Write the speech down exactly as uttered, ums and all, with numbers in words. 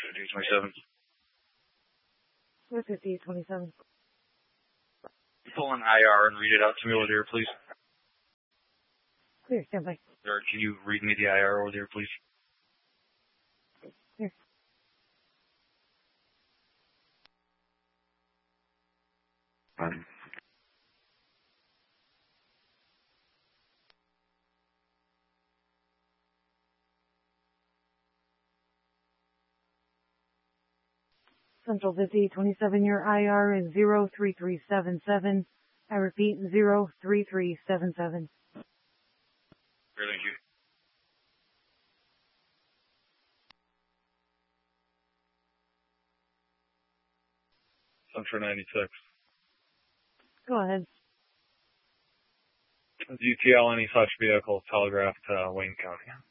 fifty twenty-seven. fifty twenty-seven. Pull an I R and read it out to me over there, please. Clear, stand by. Or can you read me the I R over there, please? Here. Um. Central fifty twenty-seven, your I R is zero three three seven seven. I repeat, zero three three seven seven. Here, thank you. Central ninety-six. Go ahead. D T L any such vehicle telegraphed to Wayne County.